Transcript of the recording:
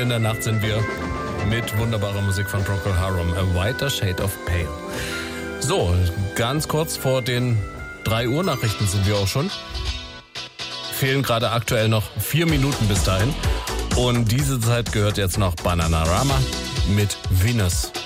in der Nacht sind wir mit wunderbarer Musik von Procol Harum, A Whiter Shade of Pale. So, ganz kurz vor den 3 Uhr Nachrichten sind wir auch schon. Fehlen gerade aktuell noch 4 Minuten bis dahin. Und diese Zeit gehört jetzt noch Bananarama mit Venus.